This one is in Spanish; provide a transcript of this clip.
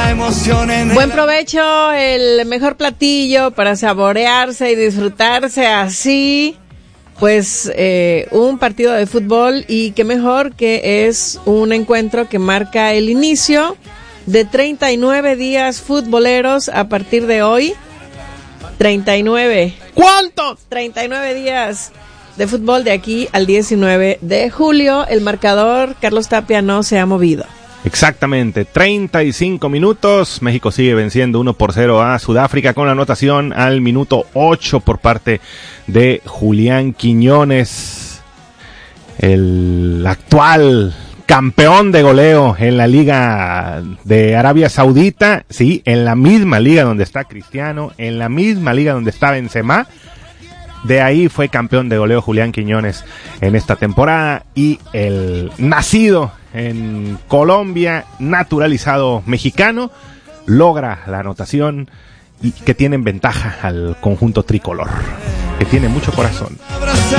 emoción en Buen provecho, el mejor platillo para saborearse y disfrutarse así, pues un partido de fútbol, y qué mejor que es un encuentro que marca el inicio de 39 días futboleros a partir de hoy. 39. ¿Cuántos? 39 días de fútbol de aquí al 19 de julio. El marcador, Carlos Tapia, no se ha movido. Exactamente, 35 minutos. México sigue venciendo 1-0 a Sudáfrica con la anotación al minuto 8 por parte de Julián Quiñones, el actual campeón de goleo en la Liga de Arabia Saudita, sí, en la misma liga donde está Cristiano, en la misma liga donde está Benzema. De ahí fue campeón de goleo Julián Quiñones en esta temporada, y el nacido en Colombia, naturalizado mexicano, logra la anotación y que tiene en ventaja al conjunto tricolor, que tiene mucho corazón.